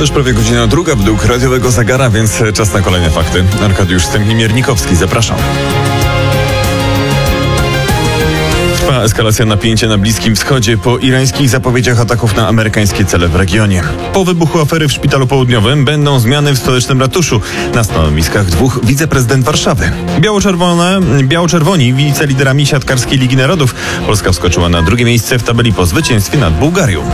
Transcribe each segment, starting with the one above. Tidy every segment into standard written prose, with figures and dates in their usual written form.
Już prawie godzina druga według radiowego zegara, więc czas na kolejne fakty. Arkadiusz Stępni-Miernikowski, zapraszam. Trwa eskalacja napięcia na Bliskim Wschodzie po irańskich zapowiedziach ataków na amerykańskie cele w regionie. Po wybuchu afery w Szpitalu Południowym będą zmiany w stołecznym ratuszu. Na stanowiskach dwóch wiceprezydent Warszawy. Biało-czerwoni wiceliderami siatkarskiej Ligi Narodów. Polska wskoczyła na drugie miejsce w tabeli po zwycięstwie nad Bułgarią.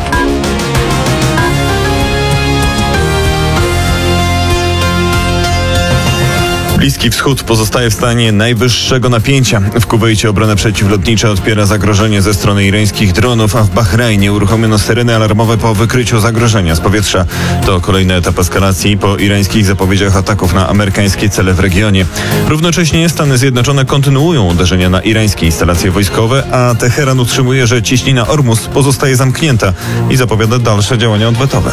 Bliski Wschód pozostaje w stanie najwyższego napięcia. W Kuwejcie obronę przeciwlotnicza odpiera zagrożenie ze strony irańskich dronów, a w Bahrajnie uruchomiono syreny alarmowe po wykryciu zagrożenia z powietrza. To kolejny etap eskalacji po irańskich zapowiedziach ataków na amerykańskie cele w regionie. Równocześnie Stany Zjednoczone kontynuują uderzenia na irańskie instalacje wojskowe, a Teheran utrzymuje, że cieśnina Ormus pozostaje zamknięta i zapowiada dalsze działania odwetowe.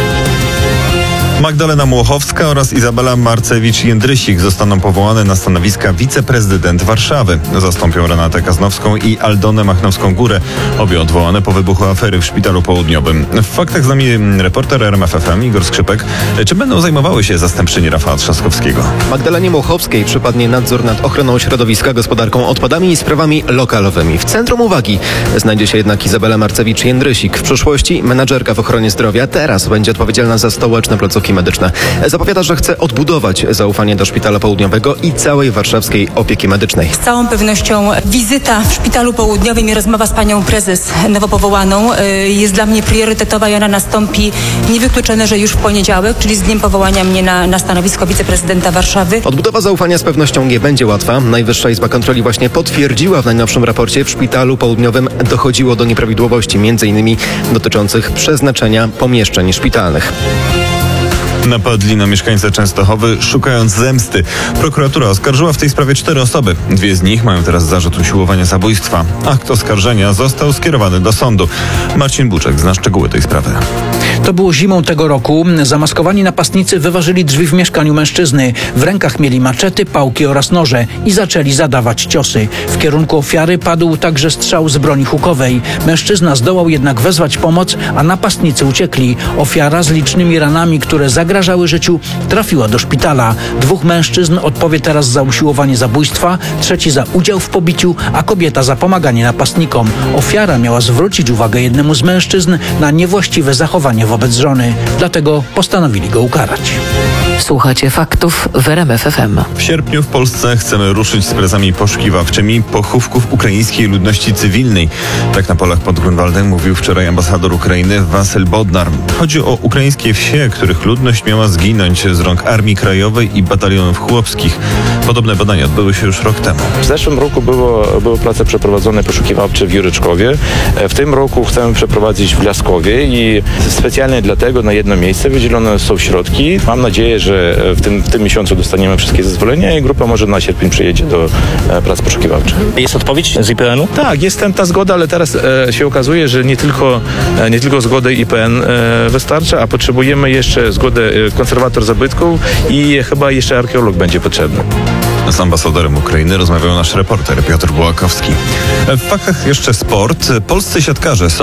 Magdalena Młochowska oraz Izabela Marcewicz-Jędrysik zostaną powołane na stanowiska wiceprezydent Warszawy. Zastąpią Renatę Kaznowską i Aldonę Machnowską-Górę, obie odwołane po wybuchu afery w Szpitalu Południowym. W faktach z nami reporter RMF FM Igor Skrzypek. Czy będą zajmowały się zastępczyni Rafała Trzaskowskiego? Magdalenie Młochowskiej przypadnie nadzór nad ochroną środowiska, gospodarką odpadami i sprawami lokalowymi. W centrum uwagi znajdzie się jednak Izabela Marcewicz-Jędrysik. W przyszłości menadżerka w ochronie zdrowia, teraz będzie odpowiedzialna za stołeczne placówki medyczne. Zapowiada, że chce odbudować zaufanie do Szpitala Południowego i całej warszawskiej opieki medycznej. Z całą pewnością wizyta w Szpitalu Południowym i rozmowa z panią prezes nowo powołaną jest dla mnie priorytetowa i ona nastąpi niewykluczone, że już w poniedziałek, czyli z dniem powołania mnie na stanowisko wiceprezydenta Warszawy. Odbudowa zaufania z pewnością nie będzie łatwa. Najwyższa Izba Kontroli właśnie potwierdziła w najnowszym raporcie, w Szpitalu Południowym dochodziło do nieprawidłowości, m.in. dotyczących przeznaczenia pomieszczeń szpitalnych. Napadli na mieszkańca Częstochowy, szukając zemsty. Prokuratura oskarżyła w tej sprawie 4 osoby. 2 z nich mają teraz zarzut usiłowania zabójstwa. Akt oskarżenia został skierowany do sądu. Marcin Buczek zna szczegóły tej sprawy. To było zimą tego roku. Zamaskowani napastnicy wyważyli drzwi w mieszkaniu mężczyzny. W rękach mieli maczety, pałki oraz noże i zaczęli zadawać ciosy. W kierunku ofiary padł także strzał z broni hukowej. Mężczyzna zdołał jednak wezwać pomoc, a napastnicy uciekli. Ofiara z licznymi ranami, które zagrażały życiu, trafiła do szpitala. 2 mężczyzn odpowie teraz za usiłowanie zabójstwa, 3 za udział w pobiciu, a kobieta za pomaganie napastnikom. Ofiara miała zwrócić uwagę jednemu z mężczyzn na niewłaściwe zachowanie wobec żony. Dlatego postanowili go ukarać. Słuchacie faktów w RMF FM. W sierpniu w Polsce chcemy ruszyć z pracami poszukiwawczymi pochówków ukraińskiej ludności cywilnej. Tak na polach pod Grunwaldem mówił wczoraj ambasador Ukrainy Wasyl Bodnar. Chodzi o ukraińskie wsie, których ludność miała zginąć z rąk Armii Krajowej i batalionów chłopskich. Podobne badania odbyły się już rok temu. W zeszłym roku były prace przeprowadzone poszukiwawcze w Juryczkowie. W tym roku chcemy przeprowadzić w Laskowie i specjalnie dlatego na jedno miejsce wydzielone są środki. Mam nadzieję, że w tym miesiącu dostaniemy wszystkie zezwolenia i grupa może na sierpień przyjedzie do prac poszukiwawczych. Jest odpowiedź z IPN-u? Tak, jest ta zgoda, ale teraz się okazuje, że nie tylko zgoda IPN wystarcza, a potrzebujemy jeszcze zgodę konserwator zabytków i chyba jeszcze archeolog będzie potrzebny. Z ambasadorem Ukrainy rozmawiał nasz reporter Piotr Bułakowski. W faktach jeszcze sport. Polscy siatkarze są